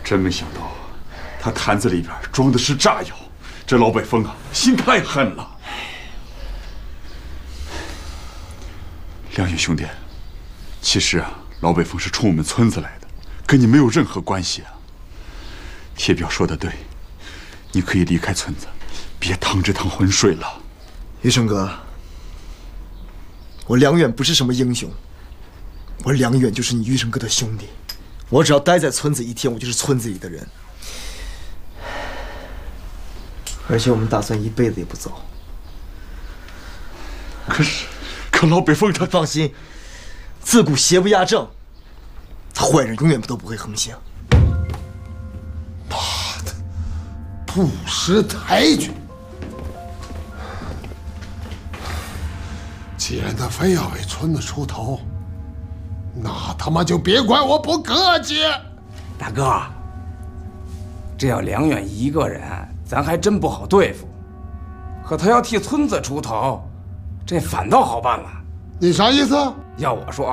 真没想到，他坛子里边装的是炸药，这老北风啊，心太狠了。梁远兄弟，其实啊，老北风是冲我们村子来的，跟你没有任何关系啊。铁表说的对，你可以离开村子，别趟这趟浑水了。 余生哥，我梁远不是什么英雄，我梁远就是你余生哥的兄弟。我只要待在村子一天，我就是村子里的人。而且我们打算一辈子也不走。 可老北风他…… 放心，自古邪不压正，坏人永远都不会横行。 妈的，不识抬举！既然他非要为村子出头，那他妈就别怪我不客气。 大哥，这要梁远一个人，咱还真不好对付。可他要替村子出头，这反倒好办了。 你啥意思？ 要我说啊。